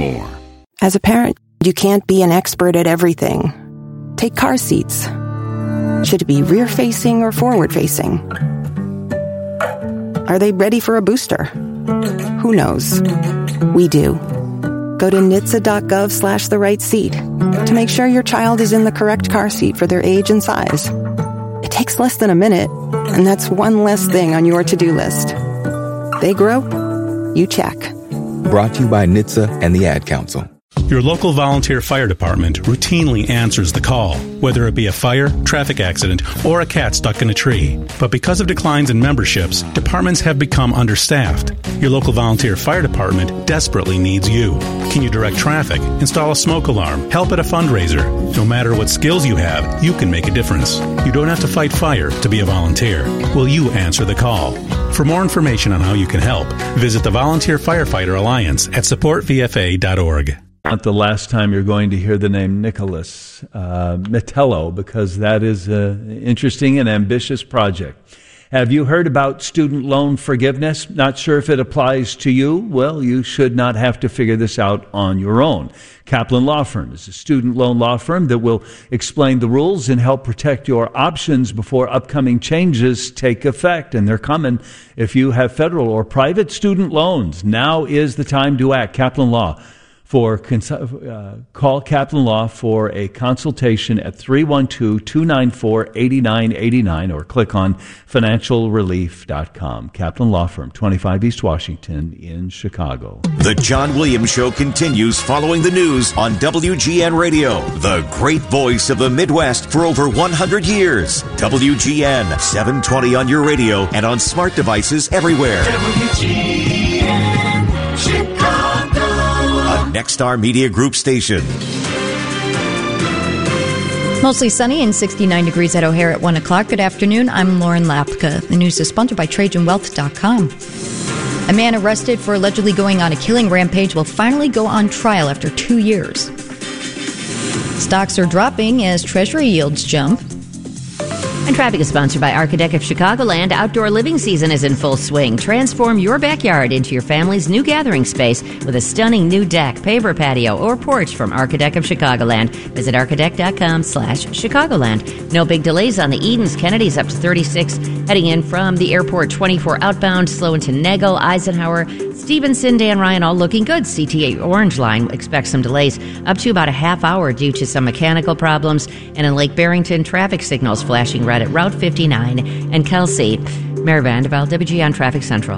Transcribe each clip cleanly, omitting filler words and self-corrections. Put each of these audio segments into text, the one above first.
more. As a parent, you can't be an expert at everything. Take car seats. Should it be rear-facing or forward-facing? Are they ready for a booster? Who knows? We do. Go to NHTSA.gov/the-right seat to make sure your child is in the correct car seat for their age and size. It takes less than a minute, and that's one less thing on your to-do list. They grow, you check. Brought to you by NHTSA and the Ad Council. Your local volunteer fire department routinely answers the call, whether it be a fire, traffic accident, or a cat stuck in a tree. But because of declines in memberships, departments have become understaffed. Your local volunteer fire department desperately needs you. Can you direct traffic, install a smoke alarm, help at a fundraiser? No matter what skills you have, you can make a difference. You don't have to fight fire to be a volunteer. Will you answer the call? For more information on how you can help, visit the Volunteer Firefighter Alliance at supportvfa.org. Not the last time you're going to hear the name Nicholas Metelo, because that is an interesting and ambitious project. Have you heard about student loan forgiveness? Not sure if it applies to you? Well, you should not have to figure this out on your own. Kaplan Law Firm is a student loan law firm that will explain the rules and help protect your options before upcoming changes take effect. And they're coming. If you have federal or private student loans, now is the time to act. Kaplan Law. Call Kaplan Law for a consultation at 312-294-8989 or click on financialrelief.com. Kaplan Law Firm, 25 East Washington in Chicago. The John Williams Show continues following the news on WGN Radio, the great voice of the Midwest for over 100 years. WGN, 720 on your radio and on smart devices everywhere. WGN Chicago. Nexstar Media Group station. Mostly sunny and 69 degrees at O'Hare at 1 o'clock. Good afternoon. I'm Lauren Lapka. The news is sponsored by TrajanWealth.com. A man arrested for allegedly going on a killing rampage will finally go on trial after 2 years. Stocks are dropping as Treasury yields jump. And traffic is sponsored by Architect of Chicagoland. Outdoor living season is in full swing. Transform your backyard into your family's new gathering space with a stunning new deck, paver patio, or porch from Architect of Chicagoland. Visit architect.com/Chicagoland. No big delays on the Edens. Kennedy's up to 36. Heading in from the airport, 24 outbound, slow into Nagel, Eisenhower, Stevenson, Dan Ryan, all looking good. CTA Orange Line expects some delays up to about a half hour due to some mechanical problems. And in Lake Barrington, traffic signals flashing red at Route 59 and Kelsey. Mary Vanderbilt, WGN Traffic Central.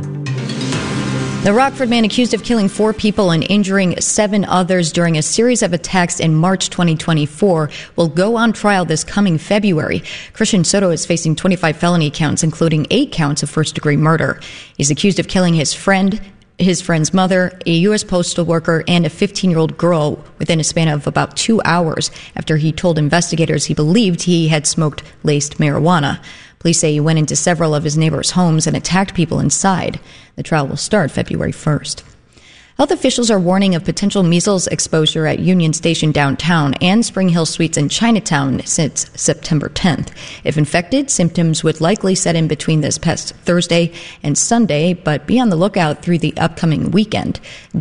The Rockford man accused of killing 4 people and injuring 7 others during a series of attacks in March 2024 will go on trial this coming February. Christian Soto is facing 25 felony counts, including 8 counts of first-degree murder. He's accused of killing his friend's mother, a U.S. postal worker, and a 15-year-old girl within a span of about 2 hours after he told investigators he believed he had smoked laced marijuana. Police say he went into several of his neighbors' homes and attacked people inside. The trial will start February 1st. Health officials are warning of potential measles exposure at Union Station downtown and Spring Hill Suites in Chinatown since September 10th. If infected, symptoms would likely set in between this past Thursday and Sunday, but be on the lookout through the upcoming weekend.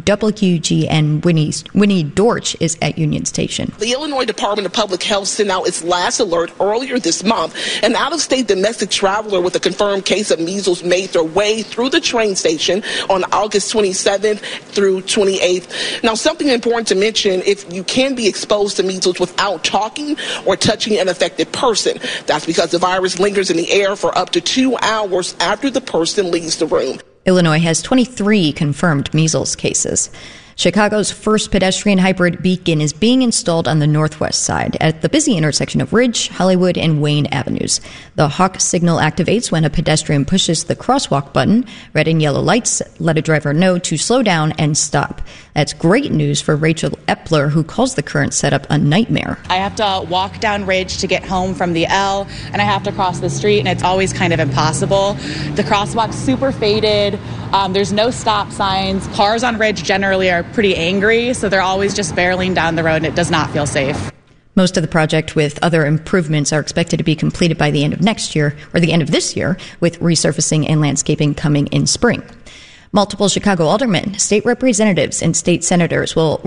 WGN Winnie Dorch is at Union Station. The Illinois Department of Public Health sent out its last alert earlier this month. An out-of-state domestic traveler with a confirmed case of measles made their way through the train station on August 27th through 28th. Now, something important to mention, if you can be exposed to measles without talking or touching an affected person, that's because the virus lingers in the air for up to 2 hours after the person leaves the room. Illinois has 23 confirmed measles cases. Chicago's first pedestrian hybrid beacon is being installed on the northwest side at the busy intersection of Ridge, Hollywood, and Wayne Avenues. The Hawk signal activates when a pedestrian pushes the crosswalk button. Red and yellow lights let a driver know to slow down and stop. That's great news for Rachel Epler, who calls the current setup a nightmare. I have to walk down Ridge to get home from the L, and I have to cross the street, and it's always kind of impossible. The crosswalk's super faded. There's no stop signs. Cars on Ridge generally are pretty angry, so they're always just barreling down the road, and it does not feel safe. Most of the project with other improvements are expected to be completed by the end of next year, or the end of this year, with resurfacing and landscaping coming in spring. Multiple Chicago aldermen, state representatives, and state senators will